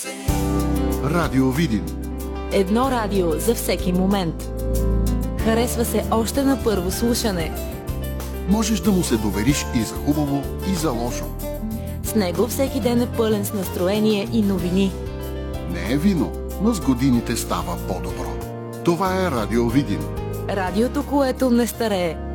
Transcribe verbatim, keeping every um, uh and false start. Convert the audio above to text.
Радио Видин. Едно радио за всеки момент. Харесва се още на първо слушане. Можеш да му се довериш и за хубаво, и за лошо. С него всеки ден е пълен с настроение и новини. Не е вино, но с годините става по-добро. Това е Радио Видин. Радиото, което не старее.